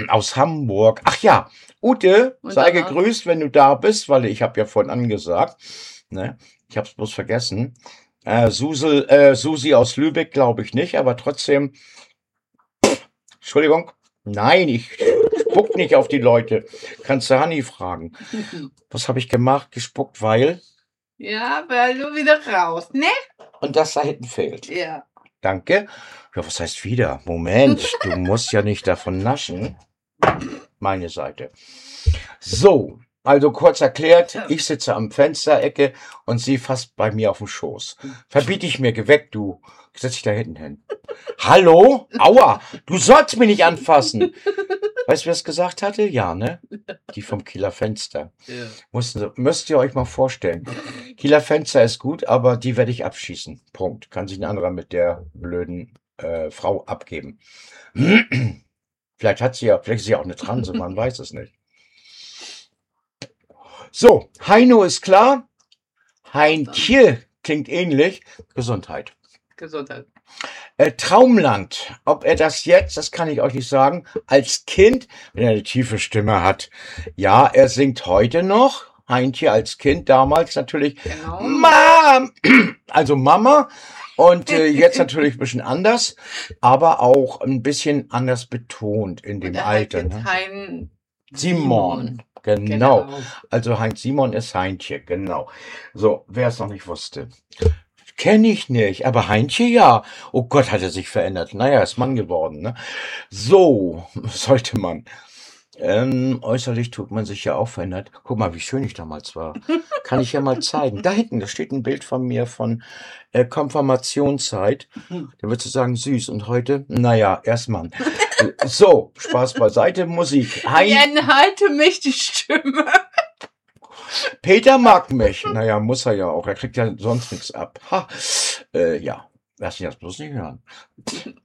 aus Hamburg. Ach ja, Ute, Und sei danach? gegrüßt, wenn du da bist, weil ich habe ja vorhin angesagt. Ne? Ich habe es bloß vergessen. Susi aus Lübeck glaube ich nicht, aber trotzdem, Entschuldigung. Nein, ich spuck nicht auf die Leute. Kannst du Hanni fragen. Was habe ich gemacht? Gespuckt, weil? Ja, weil du wieder raus, ne? Und das da hinten fehlt. Ja. Danke. Ja, was heißt wieder? Moment, du musst ja nicht davon naschen. Meine Seite. So, also kurz erklärt, ich sitze am Fensterecke und sie fasst bei mir auf dem Schoß. Verbiete ich mir, geh weg, du. Setz dich da hinten hin. Hallo? Aua, du sollst mich nicht anfassen. Weißt du, wer es gesagt hatte? Ja, ne? Die vom Kieler Fenster. Ja. Müsst ihr euch mal vorstellen. Kieler Fenster ist gut, aber die werde ich abschießen. Punkt. Kann sich ein anderer mit der blöden Frau abgeben. Vielleicht ist sie ja auch eine Transe, man weiß es nicht. So, Heino ist klar. Heintje klingt ähnlich. Gesundheit. Gesundheit. Traumland. Ob er das jetzt, das kann ich euch nicht sagen, als Kind, wenn er eine tiefe Stimme hat. Ja, er singt heute noch. Heintje als Kind, damals natürlich Genau. Mom, also Mama. Und jetzt natürlich ein bisschen anders, aber auch ein bisschen anders betont in dem Und er Alter. heißt jetzt Ne? Hein Simon. Genau. Also Heinz Simon ist Heintje, genau. So, wer es noch nicht wusste. Kenne ich nicht, aber Heintje ja. Oh Gott, hat er sich verändert. Naja, ist Mann geworden, ne? So, sollte man. Äußerlich tut man sich ja auch verändert. Guck mal, wie schön ich damals war. Kann ich ja mal zeigen. Da hinten, da steht ein Bild von mir von Konfirmationszeit. Da würdest du sagen, süß. Und heute, naja, erst Mann. So, Spaß beiseite, Musik. Ich enthalte mich die Stimme. Peter mag mich. Naja, muss er ja auch. Er kriegt ja sonst nichts ab. Ha. Ja, lass ihn das bloß nicht hören.